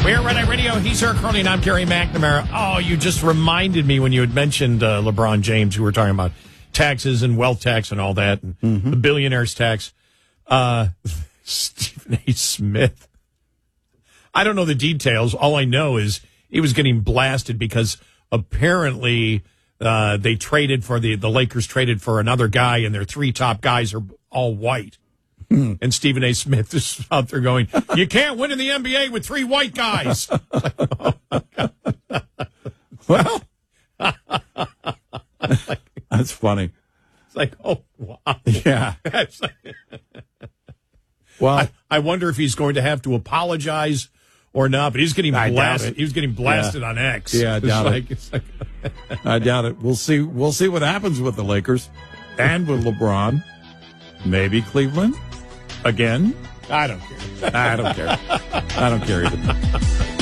We're Red Eye Radio. He's Eric Carly, and I'm Gary McNamara. Oh, you just reminded me when you had mentioned LeBron James. We were talking about taxes and wealth tax and all that, and the billionaire's tax. Stephen A. Smith. I don't know the details. All I know is he was getting blasted because apparently they traded for the Lakers traded for another guy, and their three top guys are all white. And Stephen A. Smith is out there going, "You can't win in the NBA with three white guys." Well, that's funny. It's like, oh, wow. Yeah. Well, I wonder if he's going to have to apologize or not, but he's getting blasted. He was getting blasted on X. Yeah, I doubt it. I doubt it. We'll see. We'll see what happens with the Lakers and with LeBron. Maybe Cleveland again. I don't care. I don't care. I don't care either.